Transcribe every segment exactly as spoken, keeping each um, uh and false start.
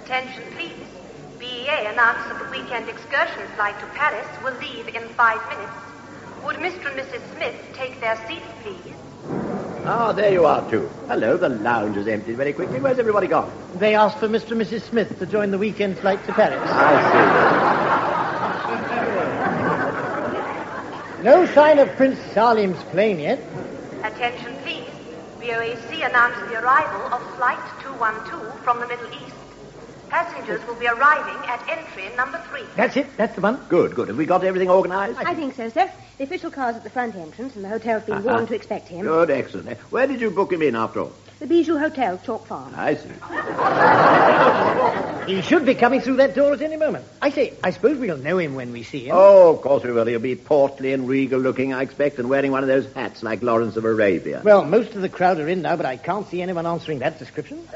Attention, please. B E A announced that the weekend excursion flight to Paris will leave in five minutes. Would Mister and Missus Smith take their seats, please? Ah, there you are, too. Hello, the lounge is emptied very quickly. Where's everybody gone? They asked for Mister and Missus Smith to join the weekend flight to Paris. I see. No sign of Prince Salim's plane yet. Attention, please. B O A C announced the arrival of Flight two one two from the Middle East. Passengers will be arriving at entry number three. That's it. That's the one. Good, good. Have we got everything organized? I think so, sir. The official car's at the front entrance, and the hotel's been uh-huh. warned to expect him. Good, excellent. Where did you book him in, after all? The Bijou Hotel, Chalk Farm. I see. He should be coming through that door at any moment. I say, I suppose we'll know him when we see him. Oh, of course we will. He'll be portly and regal-looking, I expect, and wearing one of those hats like Lawrence of Arabia. Well, most of the crowd are in now, but I can't see anyone answering that description.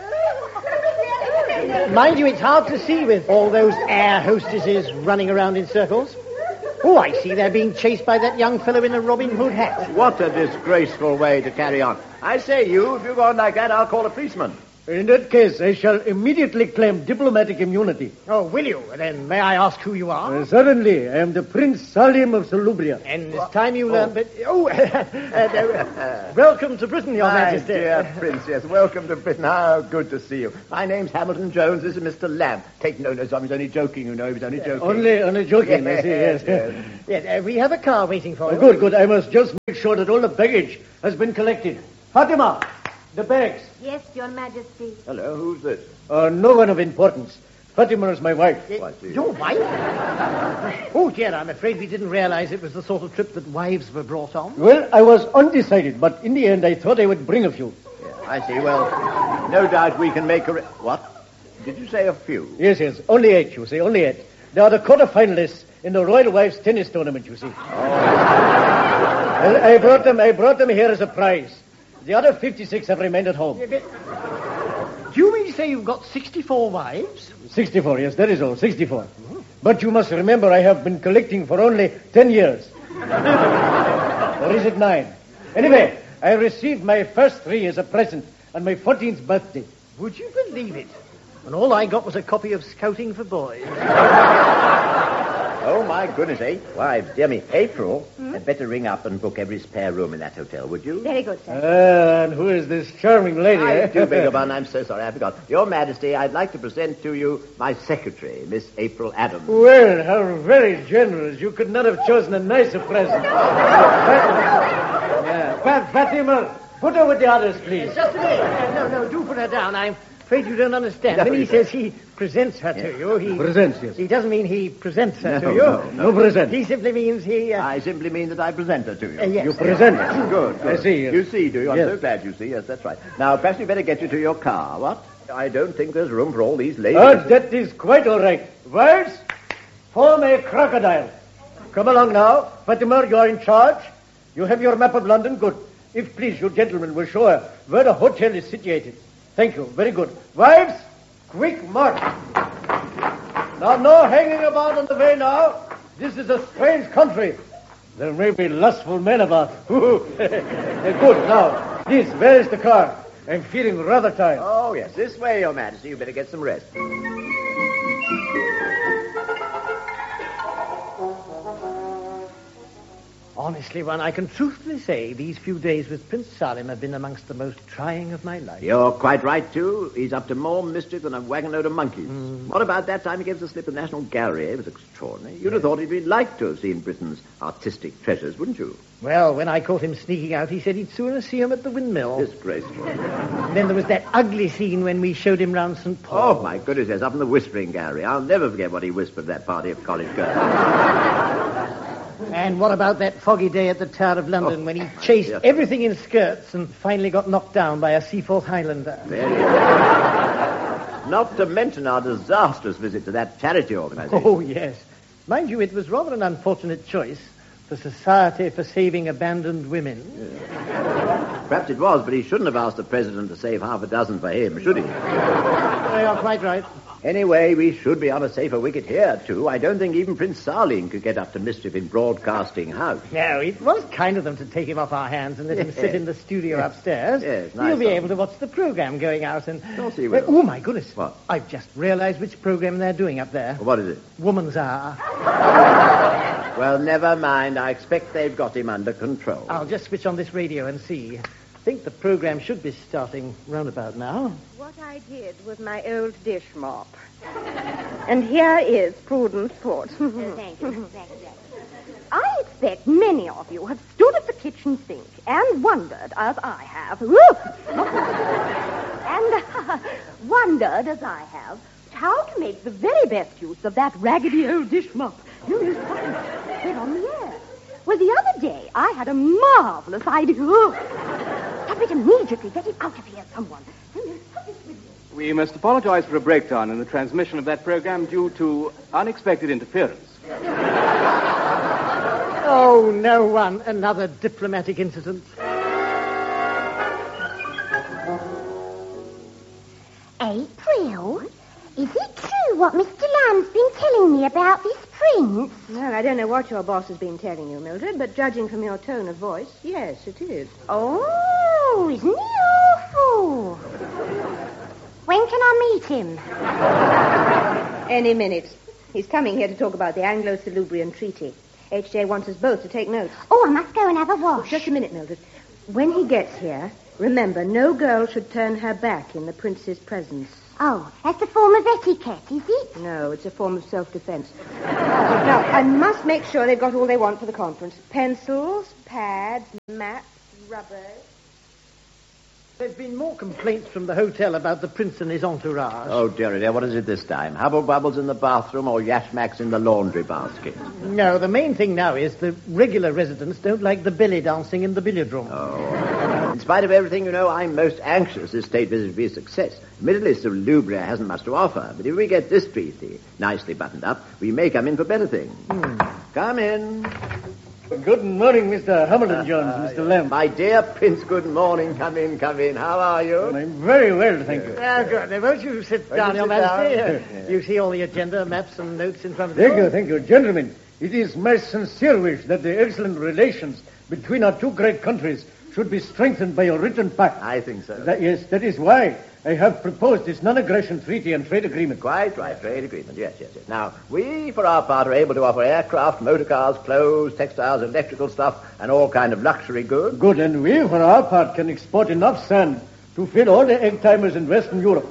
Mind you, it's hard to see with all those air hostesses running around in circles. Oh, I see they're being chased by that young fellow in a Robin Hood hat. What a disgraceful way to carry on. I say, you, if you go on like that, I'll call a policeman. In that case, I shall immediately claim diplomatic immunity. Oh, will you? Then may I ask who you are? Uh, certainly. I am the Prince Salim of Salubria. And it's time you learn... But, oh, uh, uh, welcome to Britain, Your My Majesty. dear Prince, yes, welcome to Britain. How good to see you. My name's Hamilton Jones. This is Mister Lamb. Take no notice, I was only joking, you know. He was only joking. Only, only joking, I see, yes. Yes, yes uh, we have a car waiting for oh, you. Good, good. I must just make sure that all the baggage has been collected. Fatima, the bags. Yes, Your Majesty. Hello, who's this? Uh, no one of importance. Fatima is my wife. Uh, your wife? Oh, dear, I'm afraid we didn't realize it was the sort of trip that wives were brought on. Well, I was undecided, but in the end I thought I would bring a few. Yeah, I see. Well, no doubt we can make a... Re- what? Did you say a few? Yes, yes. Only eight, you see. Only eight. They are the quarterfinalists in the Royal Wives Tennis Tournament, you see. Oh. Well, I brought them, I brought them here as a prize. The other fifty-six have remained at home. Yeah, but... Do you mean to say you've got sixty-four wives? sixty-four, yes, that is all, sixty-four. Mm-hmm. But you must remember I have been collecting for only ten years. Or is it nine? Anyway, I received my first three as a present on my fourteenth birthday. Would you believe it? And all I got was a copy of Scouting for Boys. Oh, my goodness, eight wives. Dear me, April, hmm? I'd better ring up and book every spare room in that hotel, would you? Very good, sir. Uh, and who is this charming lady? I eh? do beg your pardon. I'm so sorry. I forgot. Your Majesty, I'd like to present to you my secretary, Miss April Adams. Well, how very generous. You could not have chosen a nicer present. yeah. Pat, Fatima, put her with the others, please. Just a minute. Uh, no, no, do put her down. I'm afraid you don't understand. No, when he he says he presents her yes. to you, he... Presents, yes. He doesn't mean he presents her no, to you. No, no, no present. He simply means he... Uh... I simply mean that I present her to you. Uh, yes. You present her? Good, good. I see. Yes. You see, do you? I'm yes. so glad you see. Yes, that's right. Now, perhaps you better get you to your car. What? I don't think there's room for all these ladies. Oh, that is quite all right. Wives, form a crocodile. Come along now. Fatima, you are in charge. You have your map of London. Good. If, please, you gentlemen will show her where the hotel is situated. Thank you. Very good. Wives, quick march. Now, no hanging about on the way now. This is a strange country. There may be lustful men about. They're good. Now, please, where is the car? I'm feeling rather tired. Oh, yes. This way, Your Majesty. You better get some rest. Honestly, one, I can truthfully say these few days with Prince Salim have been amongst the most trying of my life. You're quite right, too. He's up to more mischief than a wagon load of monkeys. Mm. What about that time he gave us a slip of the National Gallery? It was extraordinary. You'd have thought he'd really liked to have seen Britain's artistic treasures, wouldn't you? Well, when I caught him sneaking out, he said he'd sooner see him at the windmill. Disgraceful. And then there was that ugly scene when we showed him round Saint Paul. Oh, my goodness, yes, up in the Whispering Gallery. I'll never forget what he whispered to that party of college girls. And what about that foggy day at the Tower of London oh, when he chased yes. everything in skirts and finally got knocked down by a Seaforth Highlander? Very Not to mention our disastrous visit to that charity organization. Oh, yes. Mind you, it was rather an unfortunate choice. The Society for Saving Abandoned Women. Yeah. Perhaps it was, but he shouldn't have asked the president to save half a dozen for him, should he? You're quite right. Anyway, we should be on a safer wicket here, too. I don't think even Prince Sarling could get up to mischief in Broadcasting House. No, it was kind of them to take him off our hands and let him sit in the studio upstairs. Yes, nice You'll be of able to watch the program going out and... Of course he will. Uh, oh, my goodness. What? I've just realized which program they're doing up there. What is it? Woman's Hour. Well, never mind. I expect they've got him under control. I'll just switch on this radio and see. I think the program should be starting roundabout now. What I did with my old dish mop. And here is Prudence Foot. Thank you. Thank you. I expect many of you have stood at the kitchen sink and wondered, as I have, and uh, wondered, as I have, how to make the very best use of that raggedy old dish mop. You know, something said on the air. Well, the other day, I had a marvelous idea. Stop it immediately. Get it out of here, someone. We must apologize for a breakdown in the transmission of that program due to unexpected interference. Oh, no one. Another diplomatic incident. April, is it true what Mister Lamb's been telling me about this prince? Well, I don't know what your boss has been telling you, Mildred, but judging from your tone of voice, yes, it is. Oh, isn't he awful? When can I meet him? Any minute. He's coming here to talk about the Anglo-Salubrian Treaty. H J wants us both to take notes. Oh, I must go and have a wash. Just a minute, Mildred. When he gets here, remember, no girl should turn her back in the prince's presence. Oh, that's a form of etiquette, is it? No, it's a form of self-defense. Now, I must make sure they've got all they want for the conference. Pencils, pads, maps, rubber. There have been more complaints from the hotel about the prince and his entourage. Oh, dearie dear, what is it this time? Hubble bubbles in the bathroom or yashmaks in the laundry basket? No, the main thing now is the regular residents don't like the belly dancing in the billiard room. Oh. In spite of everything, you know, I'm most anxious this state visit to be a success. Admittedly, Salubria hasn't much to offer, but if we get this treaty nicely buttoned up, we may come in for better things. Hmm. Come in. Good morning, Mister Hamilton Jones, uh, Mister Lamb. My dear Prince, good morning. Come in, come in. How are you? I'm very well, thank you. Ah, good. Now, won't you sit Won't down, you Your sit Majesty? down? Uh, Yeah. You see all the agenda, maps and notes in front of you? Thank you, thank you. Gentlemen, it is my sincere wish that the excellent relations between our two great countries should be strengthened by a written pact. I think so. That, yes, that is why I have proposed this non-aggression treaty and trade agreement. Quite right, trade agreement. Yes, yes, yes. Now, we, for our part, are able to offer aircraft, motor cars, clothes, textiles, electrical stuff, and all kind of luxury goods. Good, and we, for our part, can export enough sand to fill all the egg-timers in Western Europe.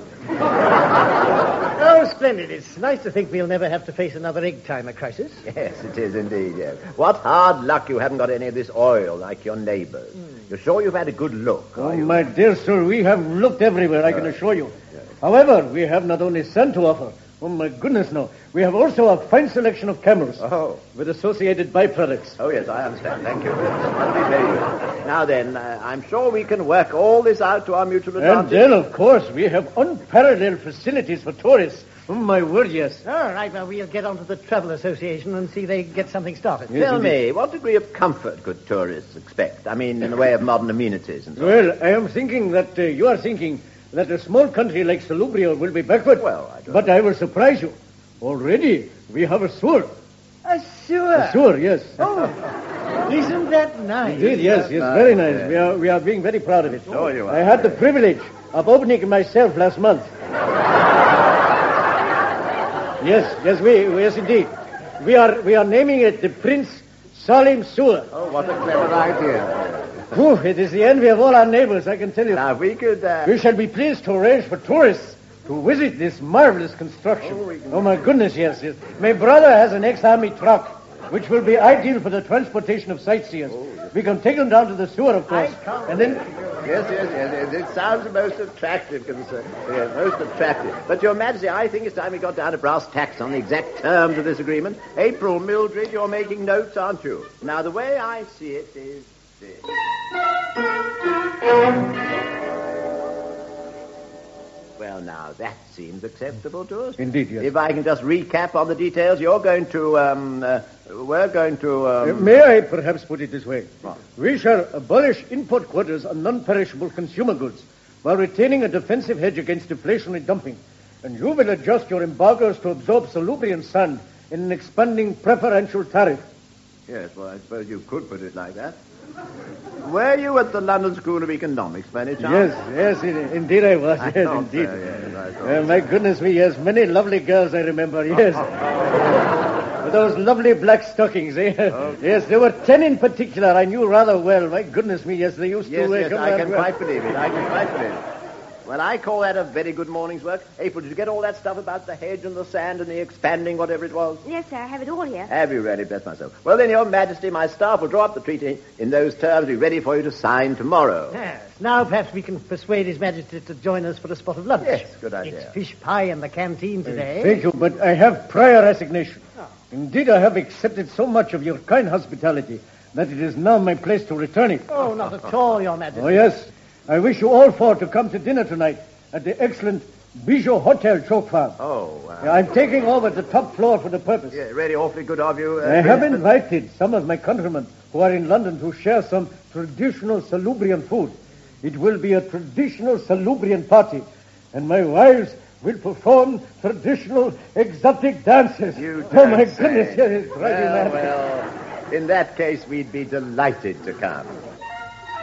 Oh, splendid. It's nice to think we'll never have to face another egg-timer crisis. Yes, it is indeed, yes. What hard luck you haven't got any of this oil like your neighbors. Mm. You're sure you've had a good look? Oh, my dear sir, we have looked everywhere, I can assure you. Yes. However, we have not only sand to offer. Oh, my goodness, no. We have also a fine selection of camels. Oh. With associated byproducts. Oh, yes, I understand. Thank you. Very good. Now then, uh, I'm sure we can work all this out to our mutual advantage. And then, of course, we have unparalleled facilities for tourists. Oh, my word, yes. All right, well, we'll get on to the Travel Association and see they get something started. Yes, Tell indeed. me, what degree of comfort could tourists expect? I mean, in the way of modern amenities and so Well, on. I am thinking that uh, you are thinking that a small country like Salubria will be backward. Well, I don't But know. I will surprise you. Already, we have a sewer. A sewer? A sewer, yes. Oh, isn't that nice? Indeed, yes, yes, very nice. We are, we are being very proud of it. Sure you are. I had the privilege of opening it myself last month. Yes, yes, we, yes, indeed. We are, we are naming it the Prince Salim Sewer. Oh, what a clever idea. Whew, it is the envy of all our neighbors, I can tell you. Now, if we could... Uh... We shall be pleased to arrange for tourists to visit this marvelous construction. Oh, can... oh my goodness, yes, yes. My brother has an ex-army truck, which will be ideal for the transportation of sightseers. Oh, yes. We can take them down to the sewer, of course. And then... Yes, yes, yes, yes. It sounds most attractive, concern. Yes, most attractive. But, Your Majesty, I think it's time we got down to brass tacks on the exact terms of this agreement. April, Mildred, you're making notes, aren't you? Now, the way I see it is this. Well, now, that seems acceptable to us. Indeed, yes. If I can just recap on the details, you're going to, um, uh, we're going to, um... Uh, may I perhaps put it this way? What? We shall abolish import quotas on non-perishable consumer goods while retaining a defensive hedge against deflationary dumping. and you will adjust your embargoes to absorb salubrian sand in an expanding preferential tariff. Yes, well, I suppose you could put it like that. Were you at the London School of Economics, by any chance? Yes, yes, in, indeed I was. I yes, thought indeed. so, yes, I thought Uh, so. my goodness me, yes, many lovely girls I remember, yes. With those lovely black stockings, eh? Yes, there were ten in particular I knew rather well. My goodness me, yes, they used Yes, to... uh, yes, come I around can well. quite believe it. I can quite believe it. Well, I call that a very good morning's work. April, did you get all that stuff about the hedge and the sand and the expanding, whatever it was? Yes, sir, I have it all here. Have you really? Bless myself. Well, then, Your Majesty, my staff will draw up the treaty in those terms, be ready for you to sign tomorrow. Yes. Now perhaps we can persuade His Majesty to join us for a spot of lunch. Yes, good idea. It's fish pie in the canteen today. Thank you, but I have prior resignation. Indeed, I have accepted so much of your kind hospitality that it is now my place to return it. Oh, not at all, Your Majesty. Oh, yes. I wish you all four to come to dinner tonight at the excellent Bijou Hotel, Choke Farm. Oh, wow. Yeah, I'm taking over the top floor for the purpose. Yeah, really awfully good of you. Uh, I have Prince, but- invited some of my countrymen who are in London to share some traditional salubrian food. It will be a traditional salubrian party, and my wives will perform traditional exotic dances. You oh, my don't say. goodness, yes, it's driving Well, mad. well, in that case, we'd be delighted to come.